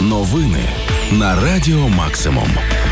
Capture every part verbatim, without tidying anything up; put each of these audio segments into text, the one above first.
Новини на Радіо Максимум.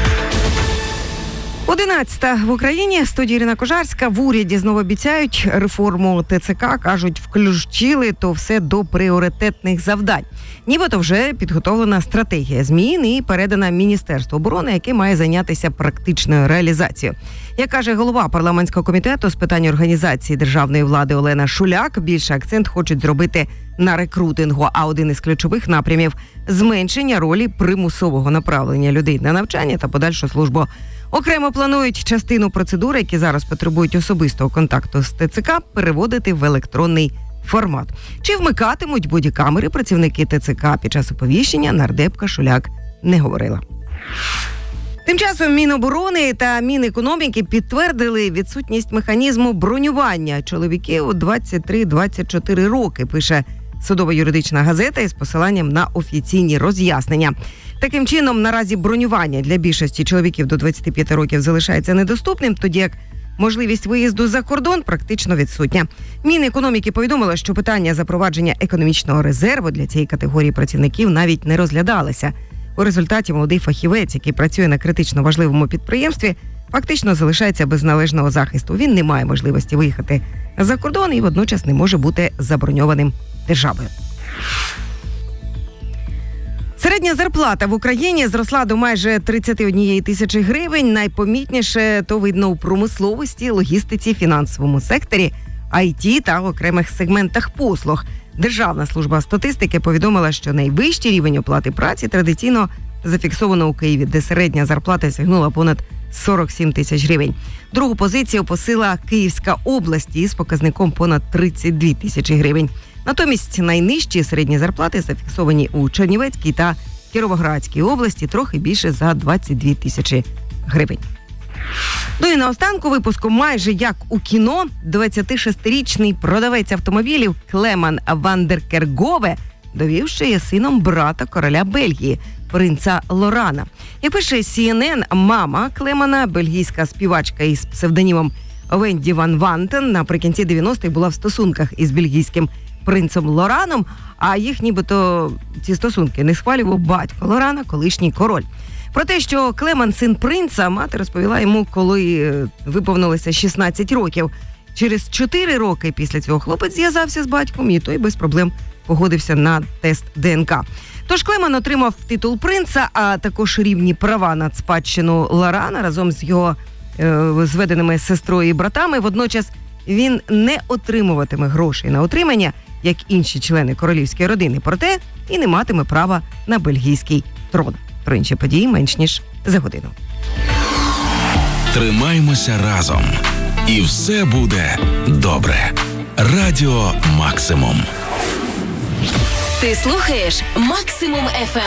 Одинадцята в Україні. Студія Ірина Кожарська. В уряді знову обіцяють реформу ТЦК. Кажуть, включили то все до пріоритетних завдань. Нібито вже підготовлена стратегія змін і передана Міністерству оборони, яке має зайнятися практичною реалізацією. Як каже голова парламентського комітету з питань організації державної влади Олена Шуляк, більше акцент хочуть зробити на рекрутингу, а один із ключових напрямів – зменшення ролі примусового направлення людей на навчання та подальшу службу. Окремо планують частину процедур, які зараз потребують особистого контакту з ТЦК, переводити в електронний формат. Чи вмикатимуть бодікамери працівники ТЦК під час оповіщення, нардепка Шуляк не говорила. Тим часом Міноборони та Мінекономіки підтвердили відсутність механізму бронювання чоловіків двадцять три - двадцять чотири роки, пише судово-юридична газета із посиланням на офіційні роз'яснення. Таким чином, наразі бронювання для більшості чоловіків до двадцяти п'яти років залишається недоступним, тоді як можливість виїзду за кордон практично відсутня. Мінекономіки повідомило, що питання запровадження економічного резерву для цієї категорії працівників навіть не розглядалося. У результаті молодий фахівець, який працює на критично важливому підприємстві, фактично залишається без належного захисту. Він не має можливості виїхати за кордон і водночас не може бути заброньованим державою. Середня зарплата в Україні зросла до майже тридцять однієї тисячі гривень. Найпомітніше то видно у промисловості, логістиці, фінансовому секторі, ай ті та окремих сегментах послуг. Державна служба статистики повідомила, що найвищий рівень оплати праці традиційно зафіксовано у Києві, де середня зарплата сягнула понад сорок сім тисяч гривень. Другу позицію посила Київська область із показником понад тридцять дві тисячі гривень. Натомість найнижчі середні зарплати зафіксовані у Чернівецькій та Кіровоградській області, трохи більше за двадцять дві тисячі гривень. Ну і наостанку випуску майже як у кіно. двадцятишестирічний продавець автомобілів Клеман Вандеркергове довів, що є сином брата короля Бельгії, принца Лорана. Як пише Сі Ен Ен, мама Клемана, бельгійська співачка із псевдонімом Венді Ван Вантен, наприкінці дев'яностих була в стосунках із бельгійським принцем Лораном, а їх нібито ці стосунки не схвалював батько Лорана, колишній король. Про те, що Клеман син принца, мати розповіла йому, коли виповнилося шістнадцять років. Через чотири роки після цього хлопець зв'язався з батьком, і той без проблем погодився на тест Де Ен Ка. Тож Клеман отримав титул принца, а також рівні права на спадщину Лорана разом з його е, зведеними сестрою і братами. Водночас він не отримуватиме грошей на утримання, як інші члени королівської родини, проте і не матиме права на бельгійський трон. Про інші події менш ніж за годину. Тримаймося разом. І все буде добре. Радіо Максимум. Ти слухаєш Максимум еф ем.